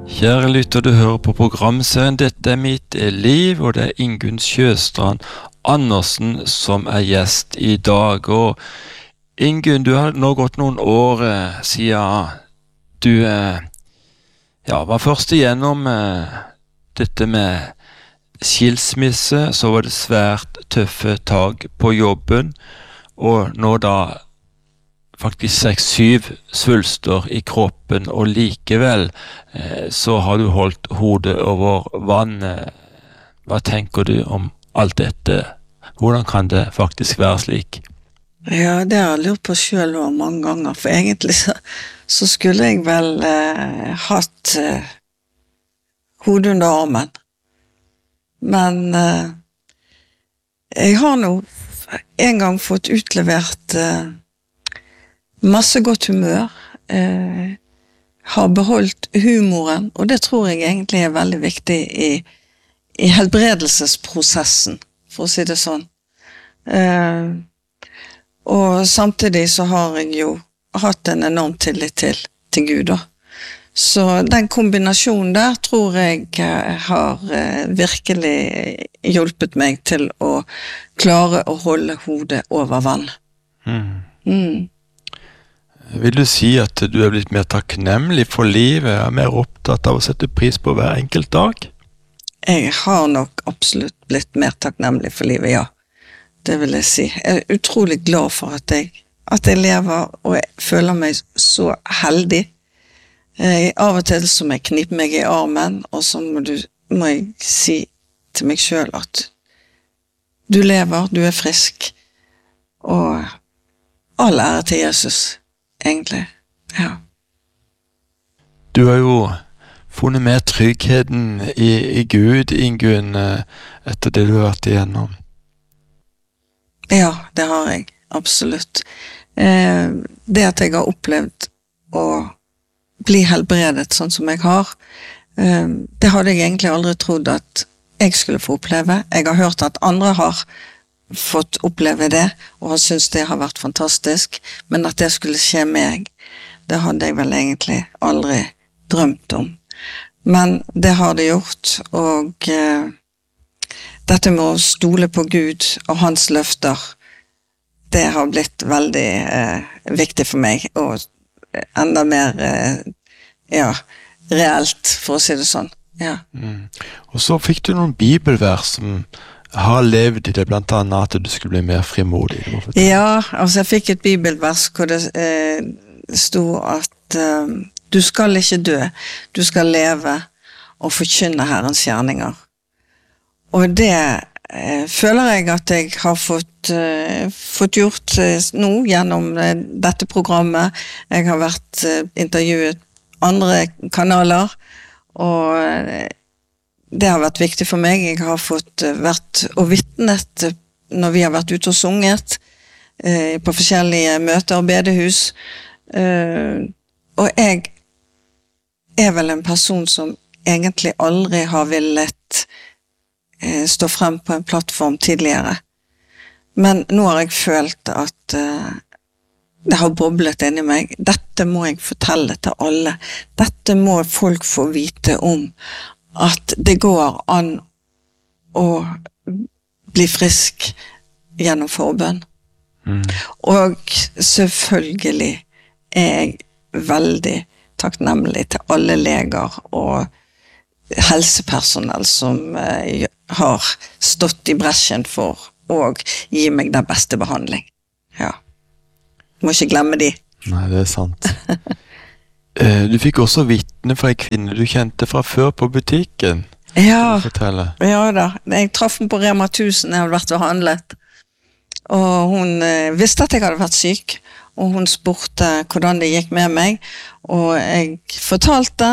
Kjære lytter, du hører på programserien Dette mitt liv, og det Ingunn Sjøstrand Andersen som gjest I dag. Og Ingunn, du har nå gått noen år siden du var først igjennom dette med skilsmisse, så var det svært tøffe tag på jobben, og nå da faktisk 6-7 svulster I kroppen, og likevel så har du holdt hodet over vann. Hva tenker du om alt dette? Hvordan kan det faktisk være slik? Ja, det har jeg lurt på selv og mange ganger, for egentlig så skulle jeg vel hatt hodet under armen. Men jeg har nå en gang fått utlevert masse godt humør, har beholdt humoren, og det tror jeg egentlig veldig viktig I helbredelsesprosessen, for å si det sånn. Og samtidig så har jeg jo hatt en enorm tillit til Gud da. Så den kombinasjonen der tror jeg har virkelig hjulpet meg til å klare å holde hodet over vann. Vil du si at du blitt mer takknemlig for livet, mer opptatt av å sette pris på hver enkelt dag? Jeg har nok absolutt blitt mer takknemlig for livet, ja. Det vil jeg si. Jeg utrolig glad for at jeg lever, og jeg føler meg så heldig. Av og til som jeg kniper meg I armen, og så må jeg si til meg selv at du lever, du frisk, og all ære til Jesus, egentlig, ja. Du har jo funnet mer tryggheten I Gud, Ingunn, etter det du har vært igjennom. Ja, det har jeg, absolutt. Det at jeg har opplevd å bli helbredet sånn som jeg har, det hadde jeg egentlig aldri trodd at jeg skulle få oppleve. Jeg har hørt at andre har fått oppleve det, og har syntes det har vært fantastisk, men at det skulle skje meg, det hadde jeg vel egentlig aldri drømt om. Men det har det gjort, og dette med å stole på Gud og hans løfter, det har blitt veldig viktig for meg, og enda mer reelt, for å si det sånn. Ja. Og så fikk du noen bibelvers som har levd I det, blant annet at du skulle bli mer frimodig. Ja, altså jeg fikk et bibelvers hvor det stod at du skal ikke dø, du skal leve og forkynne Herrens gjerninger. Og det føler jeg at jeg har fått gjort nå gjennom dette programmet. Jeg har vært intervjuet andre kanaler, og det har vært viktig for meg. Jeg har fått vært og vittnet når vi har vært ute og sunget på forskjellige møter og bedehus. Og jeg vel en person som egentlig aldri har villet stå frem på en plattform tidligere. Men nå har jeg følt at det har boblet inni meg. Dette må jeg fortelle til alle. Dette må folk få vite om. At det går an å bli frisk gjennom forbønn. Og selvfølgelig jeg veldig takknemlig til alle leger og helsepersonell som har stått I bresjen for å gi meg den beste behandling. Ja. Må ikke glemme de. Nei, det sant. Du fikk også vittne fra en kvinne du kjente fra før på butikken. Ja, ja da. Jeg traff henne på Rema 1000, jeg hadde vært og handlet. Og hun visste at jeg hadde vært syk, og hun spurte hvordan det gikk med meg, og jeg fortalte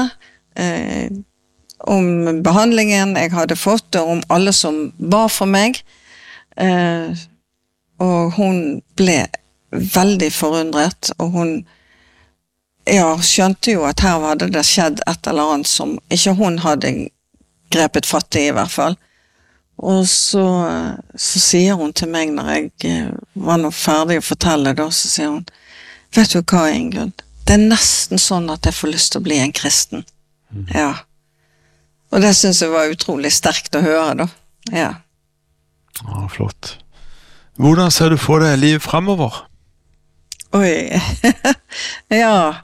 om behandlingen jeg hadde fått, og om alle som ba for meg, og hun ble veldig forundret, og hun skjønte jo at her hadde det skjedd et eller annet som ikke hun hadde grepet fatt I hvert fall. Og så sier hun til meg når jeg var nå ferdig å fortelle det, så sier hun, vet du hva Ingunn, det nesten sånn at jeg får lyst til å bli en kristen. Ja. Og det synes jeg var utrolig sterkt å høre da. Ja. Ja, flott. Hvordan ser du for deg livet fremover? Oi. Ja.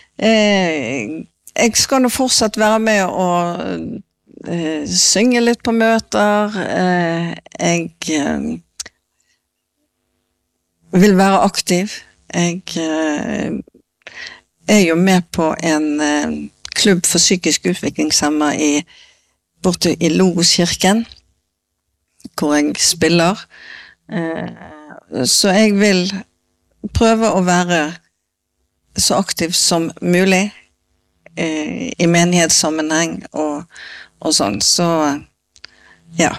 Jeg skal nå fortsatt være med og synge litt på møter. Jeg vil være aktiv. Jeg er jo med på en klubb for psykisk utviklingshemmede borte i Logoskirken, hvor jeg spiller. Så jeg vil prøve å være så aktiv som mulig i menighetssammenheng og sånn. Så ja.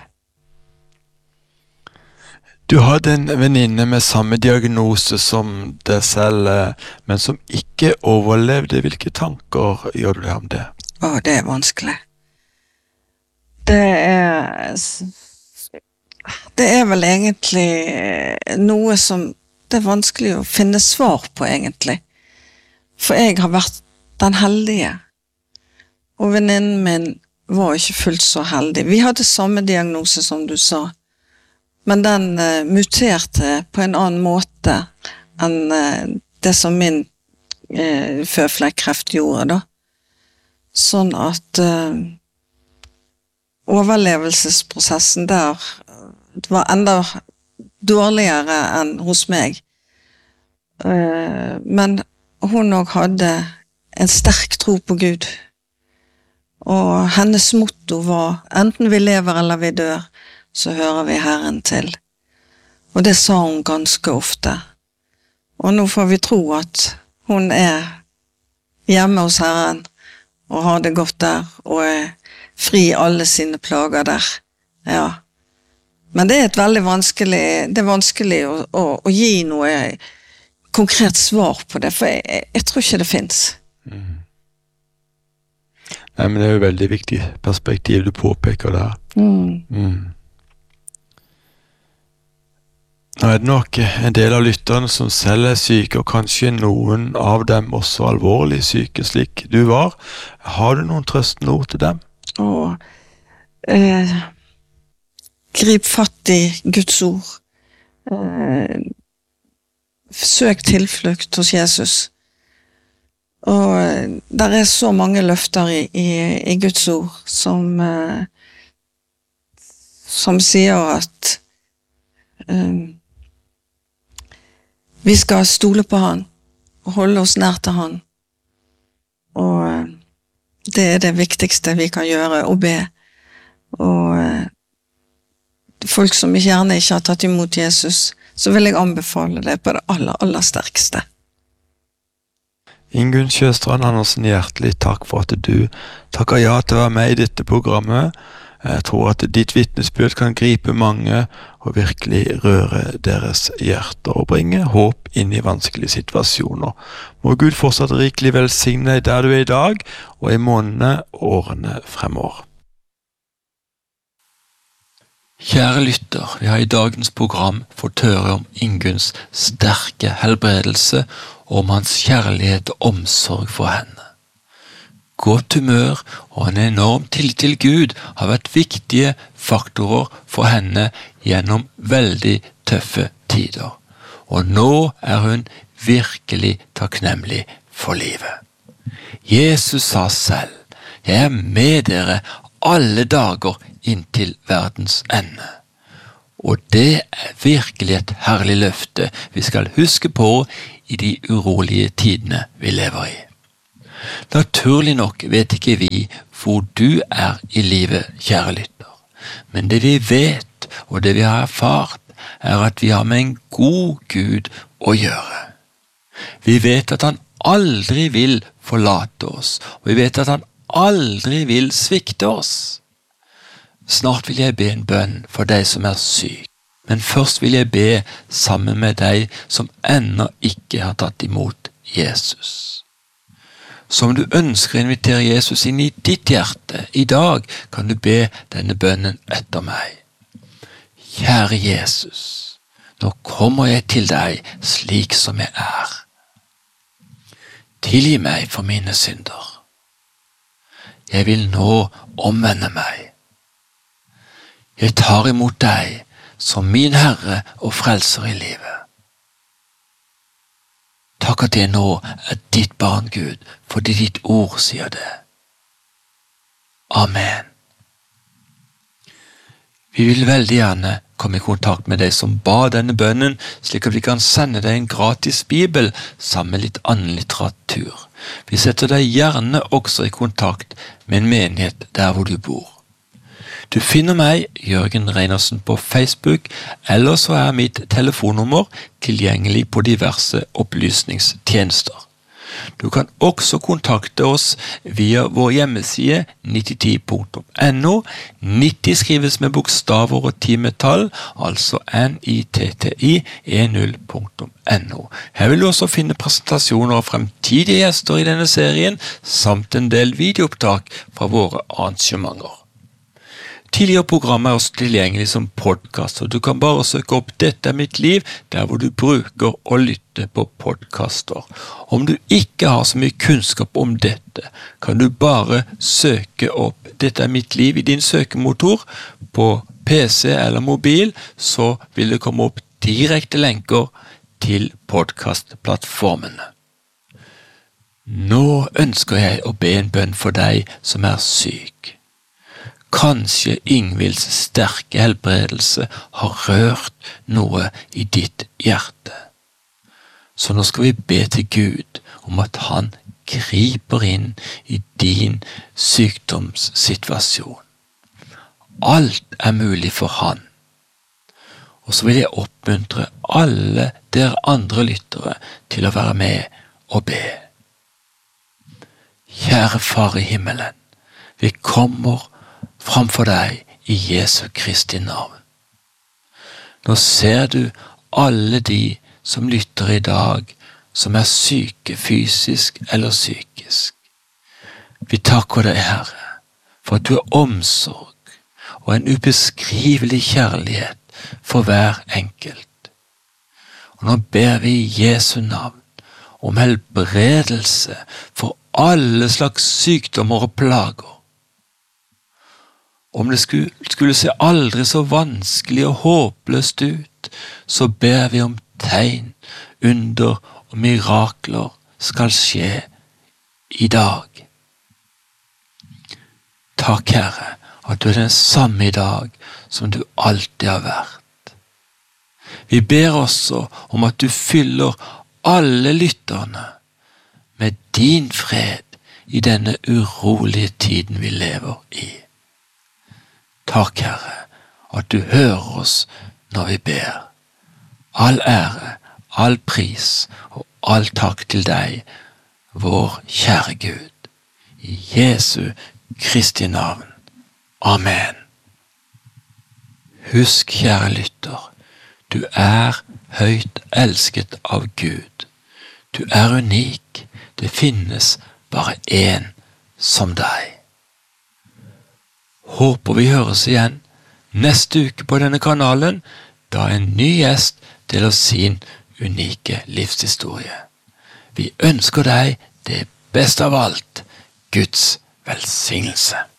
Du hadde en venninne med samme diagnose som deg selv, men som ikke overlevde. Hvilke tanker gjør du deg om det? Det er vanskelig. Det er vel egentlig noe som det er vanskelig å finne svar på, egentlig. For jeg har vært den heldige. Og venninnen min var ikke fullt så heldig. Vi hadde samme diagnose som du sa. Men den muterte på en annen måte enn det som min føflekkreft gjorde da. Sånn at overlevelsesprosessen der var enda dårligere enn hos meg. Men hun også hadde en sterk tro på Gud. Og hennes motto var, enten vi lever eller vi dør, så hører vi Herren til. Og det sa hun ganske ofte. Og nå får vi tro at hun er hjemme hos Herren, og har det godt der, og er fri alle sine plager der. Ja. Men det er veldig vanskelig, det er vanskelig å gi noe konkret svar på det, for jeg tror ikke det finnes. Nei, men det er jo veldig viktig perspektiv du påpeker der. Nå er det nok en del av lytterne som selv er syke, og kanskje noen av dem også alvorlig syke, slik du var. Har du noen trøstende ord til dem? Grip fatt i Guds ord. Søk tilflukt hos Jesus. Og der er så mange løfter i Guds ord som sier at vi skal stole på han og holde oss nær til han. Og det er det viktigste vi kan gjøre, å be. Og folk som gjerne ikke har tatt imot Jesus, så vil jeg anbefale det på det aller sterkeste. Ingunn Sjøstrand Andersen, hjertelig takk for at du takker ja til å være med i dette programmet. Jeg tror at ditt vitnesbyrd kan gripe mange og virkelig røre deres hjerter og bringe håp inn i vanskelige situasjoner. Må Gud fortsatt rikelig velsigne deg der du er i dag og i månedene og årene fremover. Kjære lytter, vi har i dagens program fått høre om Ingunns sterke helbredelse og om hans kjærlighet og omsorg for henne. Godt humør og en enorm tillit til Gud har vært viktige faktorer for henne gjennom veldig tøffe tider. Og nå er hun virkelig takknemlig for livet. Jesus sa selv, jeg er med dere alle dager inntil verdens ende. Og det er virkelig et herlig løfte vi skal huske på i de urolige tidene vi lever i. Naturlig nok vet ikke vi hvor du er i livet, kjære lytter. Men det vi vet, og det vi har erfart, er at vi har med en god Gud å gjøre. Vi vet at han aldri vil forlate oss, og vi vet at han aldri vil svikte oss. Snart vil jeg be en bønn for deg som er syk, men først vil jeg be sammen med deg som ennå ikke har tatt imot Jesus. Som du ønsker å invitere Jesus inn i ditt hjerte, i dag kan du be denne bønnen etter meg. Kjære Jesus, nå kommer jeg til deg slik som jeg er. Tilgi meg for mine synder. jeg vil nå omvende meg. Jeg tar imot deg som min Herre og Frelser i livet. Takk at jeg nå ditt barn, Gud, fordi ditt ord sier det. Amen. Vi vil veldig gjerne komme i kontakt med deg som ba denne bønnen, slik at vi kan sende deg en gratis bibel sammen med litt annen litteratur. Vi setter deg gjerne også i kontakt med en menighet der hvor du bor. Du finner meg, Jørgen Reinersen, på Facebook, eller så mitt telefonnummer tilgjengelig på diverse opplysningstjenester. Du kan også kontakte oss via vår hjemmeside 9010.no. 90 skrives med bokstaver og 10 med tall, altså nitti10.no. Her vil du også finne presentasjoner av fremtidige gjester i denne serien, samt en del videoopptak fra våre arrangementer. Tidligere programmer også tilgjengelig som podcast, og du kan bare søke opp Dette mitt liv, der hvor du bruker å lytte på podcaster. Om du ikke har så mye kunnskap om dette, kan du bare søke opp Dette mitt liv i din søkemotor på PC eller mobil, så vil det komme opp direkte lenker til podcastplattformene. Nå ønsker jeg å be en bønn for deg som syk. Kanskje Ingvilds sterke helbredelse har rørt noe i ditt hjerte. Så nå skal vi be til Gud om at han griper inn i din sykdomssituasjon. Alt mulig for han. Og så vil jeg oppmuntre alle dere andre lyttere til å være med og be. Kjære Far i himmelen, vi kommer framfor deg i Jesu Kristi navn. Nå ser du alle de som lytter i dag, som syke fysisk eller psykisk. Vi takker deg, Herre, for at du omsorg og en ubeskrivelig kjærlighet for hver enkelt. Og nå ber vi i Jesu navn om helbredelse for alle slags sykdommer og plager. Om det skulle se aldri så vanskelig og håpløst ut, så ber vi om tegn, under og mirakler skal skje i dag. Takk, Herre, at du den samme i dag som du alltid har vært. Vi ber også om at du fyller alle lytterne med din fred i denne urolige tiden vi lever i. Takk, Herre, at du hører oss når vi ber. All ære, all pris og all takk til deg, vår kjære Gud. I Jesu Kristi navn. Amen. Husk, kjære lytter, du høyt elsket av Gud. Du unik. Det finnes bare én som deg. Håper vi høres igjen neste uke på denne kanalen, da en ny gjest deler sin unike livshistorie. Vi ønsker deg det beste av alt, Guds velsignelse.